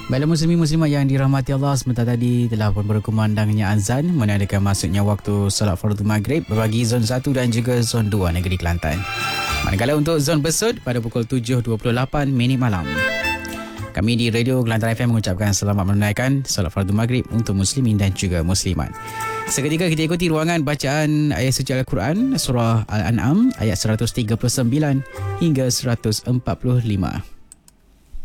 Baiklah muslimin-muslimat yang dirahmati Allah, sebentar tadi telah pun berkumandangnya azan menandakan masuknya waktu solat fardu maghrib bagi zon 1 dan juga zon 2 negeri Kelantan. Manakala untuk zon Besut pada pukul 7.28 minit malam. Kami di Radio Kelantan FM mengucapkan selamat menunaikan solat fardu maghrib untuk muslimin dan juga muslimat. Seketika kita ikuti ruangan bacaan ayat suci Al-Quran surah Al-An'am ayat 139 hingga 145.